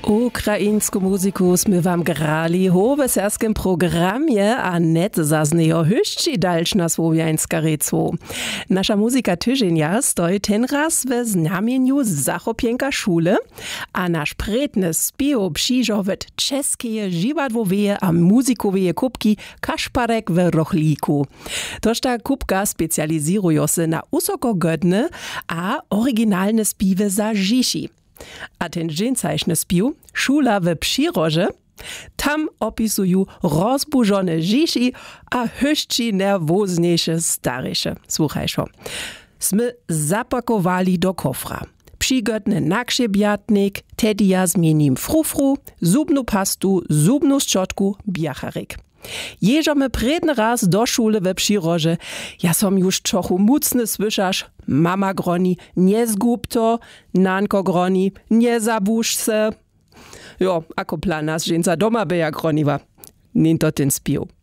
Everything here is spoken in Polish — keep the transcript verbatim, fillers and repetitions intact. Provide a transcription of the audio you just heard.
Ukraińską muzyku sme wam grali w weserskim programie, a net zaznejo hyšći dalšna słowiańska recwo. Nasza muzyka tydzienia stoi ten raz w znamieniu zachopienka szule, a nasz predny spiew przyjrzał w czeskie dziwadłowe a muzikowe kubki Kaszparek w Rochlíku. Toż ta kubka specjalizuje się na usokogodne a oryginalne spiewy za Žiši. A ten dżęcajszny spił, szula w Przyroże, tam opisują rozburzone Žiši a hyšći nerwozniejsze starysze. Słuchajcie, sme zapakowali do kofra. Przygotny nakrzebiatnik, tedija zmienim frufru, zubnu pastu, zubnu szczotku, biacharik. Jeżamy predny raz do szule we Przyroże. Ja som już trochu mucny słyszasz. Mama groni, nie zgub to, nanko groni, nie zabórz se. Jo, ako plan nas dżęca doma beja groniwa. Nin to ten spił.